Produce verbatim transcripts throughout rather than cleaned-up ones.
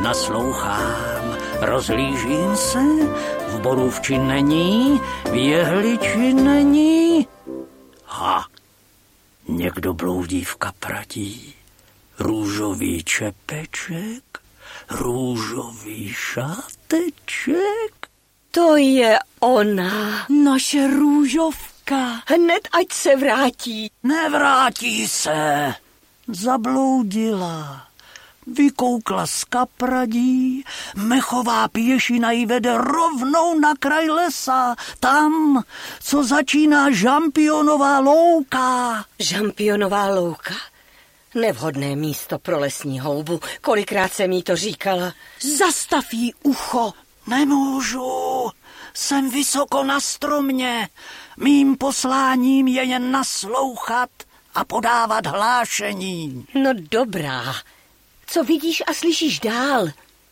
naslouchám, rozhlížím se, v borůvči není, v jehliči není. Ha, někdo bloudí v kapradí. Růžový čepeček, růžový šáteček. To je ona. Naše růžovka. Hned ať se vrátí. Nevrátí se. Zabloudila. Vykoukla z kapradí, mechová pěšina jí vede rovnou na kraj lesa, tam, co začíná žampionová louka. Žampionová louka? Nevhodné místo pro lesní houbu, kolikrát jsem jí to říkala. Zastav jí ucho. Nemůžu, jsem vysoko na stromě, mým posláním je jen naslouchat a podávat hlášení. No dobrá. Co vidíš a slyšíš dál?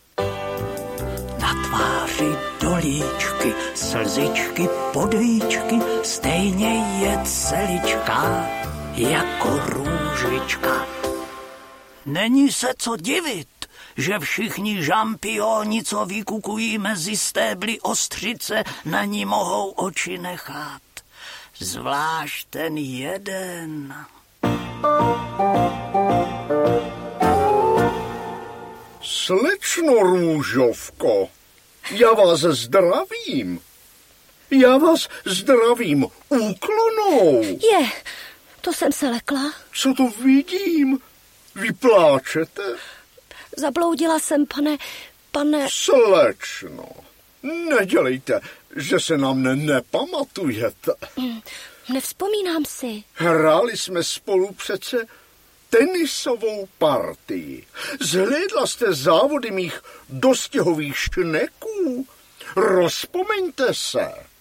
Na tváři dolíčky, slzičky, podvíčky, stejně je celička, jako růžička. Není se co divit, že všichni žampioni, co vykukují mezi stébly ostřice, na ní mohou oči nechat. Zvlášť ten jeden. Slečno Růžovko, já vás zdravím. Já vás zdravím úklonou. Je, to jsem se lekla. Co to vidím? Vy pláčete? Zabloudila jsem, pane, pane... Slečno, nedělejte, že se na mne nepamatujete. Mm, nevzpomínám si. Hráli jsme spolu přece tenisovou partii. Zhlédla jste závody mých dostihových šneků? Rozpomeňte se.